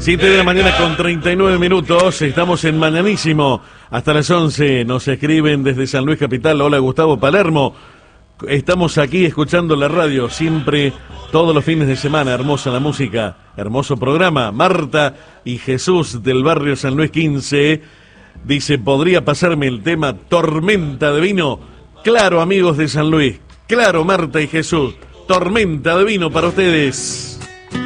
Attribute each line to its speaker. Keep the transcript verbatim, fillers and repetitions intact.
Speaker 1: siete de la mañana con treinta y nueve minutos, estamos en Mañanísimo hasta las once, nos escriben desde San Luis Capital, hola Gustavo Palermo, estamos aquí escuchando la radio, siempre, todos los fines de semana, hermosa la música, hermoso programa, Marta y Jesús del barrio San Luis quince, dice, ¿podría pasarme el tema Tormenta de Vino? Claro, amigos de San Luis, claro, Marta y Jesús, Tormenta de Vino para ustedes.